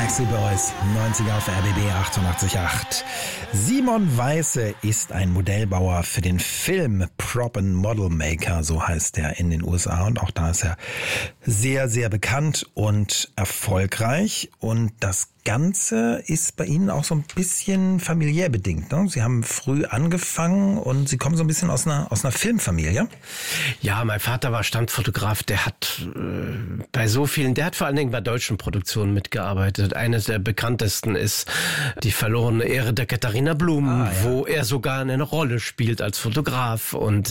Backstreet Boys, 90er auf RBB 88.8. Simon Weisse ist ein Modellbauer für den Film Prop and Model Maker, so heißt er in den USA. Und auch da ist er sehr, sehr bekannt und erfolgreich. Und das Ganze ist bei Ihnen auch so ein bisschen familiär bedingt, ne? Sie haben früh angefangen und Sie kommen so ein bisschen aus einer Filmfamilie. Ja, mein Vater war Standfotograf, der hat der hat vor allen Dingen bei deutschen Produktionen mitgearbeitet. Eines der bekanntesten ist Die verlorene Ehre der Katharina Blum, wo er sogar eine Rolle spielt als Fotograf. Und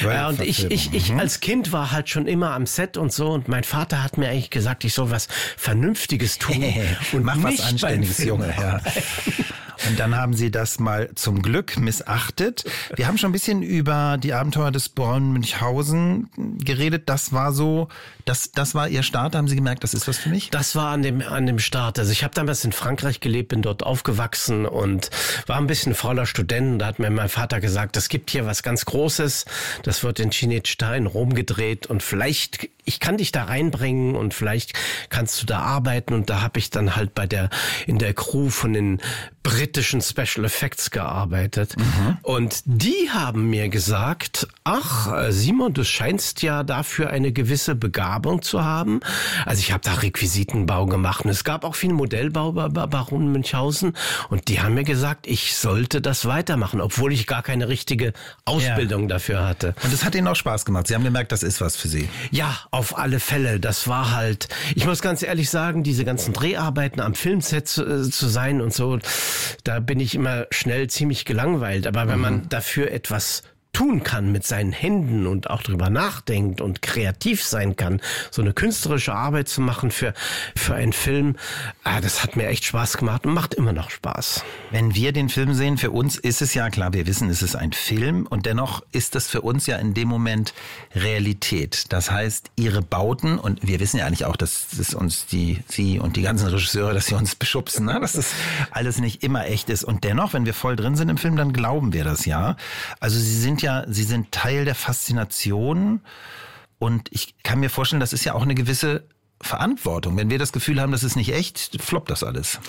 ich als Kind war halt schon immer am Set und so, und mein Vater hat mir eigentlich gesagt, ich soll was Vernünftiges tun und mach was Anständiges, Junge. Ja. Und dann haben Sie das mal zum Glück missachtet. Wir haben schon ein bisschen über die Abenteuer des Born Münchhausen geredet. Das war so, das war Ihr Start. Haben Sie gemerkt, das ist was für mich? Das war an dem Start. Also ich habe damals in Frankreich gelebt, bin dort aufgewachsen und war ein bisschen fauler Student. Da hat mir mein Vater gesagt, es gibt hier was ganz Großes. Das wird in Cinecittà in Rom gedreht und vielleicht, ich kann dich da reinbringen und vielleicht kannst du da arbeiten. Und da habe ich dann halt in der Crew von den britischen Special Effects gearbeitet. Und die haben mir gesagt, ach Simon, du scheinst ja dafür eine gewisse Begabung zu haben. Also ich habe da Requisitenbau gemacht und es gab auch viel Modellbau bei Baron Münchhausen und die haben mir gesagt, ich sollte das weitermachen, obwohl ich gar keine richtige Ausbildung dafür hatte. Und es hat Ihnen auch Spaß gemacht? Sie haben gemerkt, das ist was für Sie? Ja, auf alle Fälle. Das war halt, ich muss ganz ehrlich sagen, diese ganzen Dreharbeiten am Filmset zu sein und so, da bin ich immer schnell ziemlich gelangweilt. Aber wenn man dafür etwas tun kann mit seinen Händen und auch drüber nachdenkt und kreativ sein kann, so eine künstlerische Arbeit zu machen für einen Film, das hat mir echt Spaß gemacht und macht immer noch Spaß. Wenn wir den Film sehen, für uns ist es ja klar, wir wissen, es ist ein Film und dennoch ist das für uns ja in dem Moment Realität. Das heißt, Ihre Bauten, und wir wissen ja eigentlich auch, dass uns Sie und die ganzen Regisseure, dass sie uns beschubsen, ne? Dass das alles nicht immer echt ist. Und dennoch, wenn wir voll drin sind im Film, dann glauben wir das ja. Also Sie sind Teil der Faszination und ich kann mir vorstellen, das ist ja auch eine gewisse Verantwortung. Wenn wir das Gefühl haben, das ist nicht echt, floppt das alles.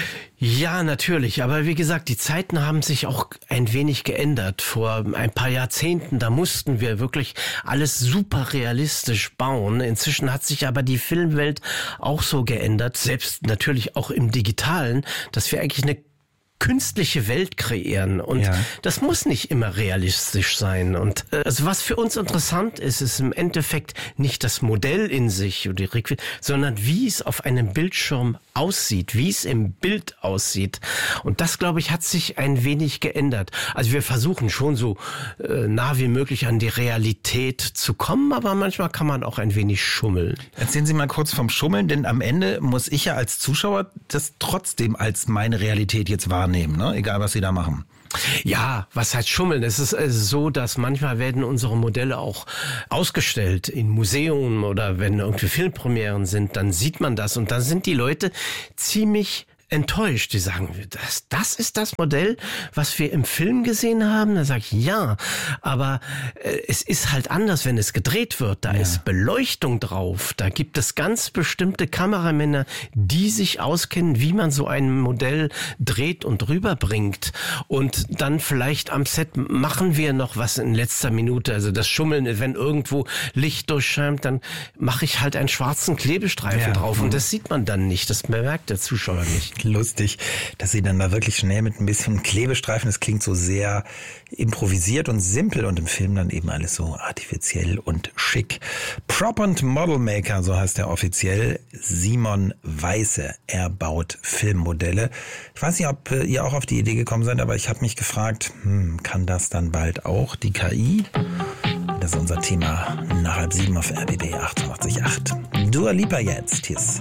Ja, natürlich. Aber wie gesagt, die Zeiten haben sich auch ein wenig geändert. Vor ein paar Jahrzehnten, da mussten wir wirklich alles super realistisch bauen. Inzwischen hat sich aber die Filmwelt auch so geändert, selbst natürlich auch im Digitalen, dass wir eigentlich eine künstliche Welt kreieren und das muss nicht immer realistisch sein. Und also was für uns interessant ist, ist im Endeffekt nicht das Modell in sich oder sondern wie es auf einem Bildschirm aussieht, wie es im Bild aussieht. Und das, glaube ich, hat sich ein wenig geändert. Also wir versuchen schon so nah wie möglich an die Realität zu kommen, aber manchmal kann man auch ein wenig schummeln. Erzählen Sie mal kurz vom Schummeln, denn am Ende muss ich ja als Zuschauer das trotzdem als meine Realität jetzt wahrnehmen. Ne? Egal, was Sie da machen. Ja, was heißt schummeln? Es ist so, dass manchmal werden unsere Modelle auch ausgestellt in Museen oder wenn irgendwie Filmpremieren sind, dann sieht man das und dann sind die Leute ziemlich enttäuscht. Die sagen, das ist das Modell, was wir im Film gesehen haben? Da sage ich, ja, aber es ist halt anders, wenn es gedreht wird. Da ist Beleuchtung drauf. Da gibt es ganz bestimmte Kameramänner, die sich auskennen, wie man so ein Modell dreht und rüberbringt. Und dann vielleicht am Set machen wir noch was in letzter Minute. Also das Schummeln, wenn irgendwo Licht durchscheint, dann mache ich halt einen schwarzen Klebestreifen drauf. Und das sieht man dann nicht. Das bemerkt der Zuschauer nicht. Lustig, dass Sie dann da wirklich schnell mit ein bisschen Klebestreifen, das klingt so sehr improvisiert und simpel und im Film dann eben alles so artifiziell und schick. Prop and Model Maker, so heißt er offiziell, Simon Weisse. Er baut Filmmodelle. Ich weiß nicht, ob ihr auch auf die Idee gekommen seid, aber ich habe mich gefragt, kann das dann bald auch die KI? Das ist unser Thema nach 6:30 auf RBB 88.8. Dua Lipa jetzt. Hier ist